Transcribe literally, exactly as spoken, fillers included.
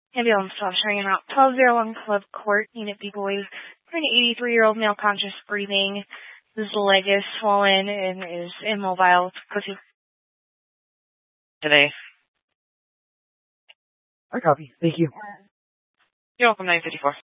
Ambulance stop showing out twelve oh one Club Court, Unit B Boys. For an eighty-three-year-old male conscious breathing. His leg is swollen and is immobile. Go to Today. I copy. Thank you. You're welcome, nine fifty-four.